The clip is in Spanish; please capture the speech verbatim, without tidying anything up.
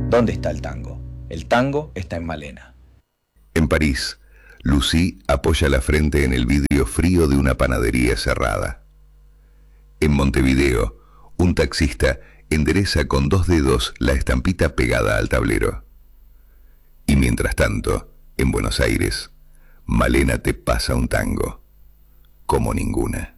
¿Dónde está el tango? El tango está en Malena. En París, Lucy apoya la frente en el vidrio frío de una panadería cerrada. En Montevideo, un taxista endereza con dos dedos la estampita pegada al tablero. Y mientras tanto, en Buenos Aires, Malena te pasa un tango, como ninguna.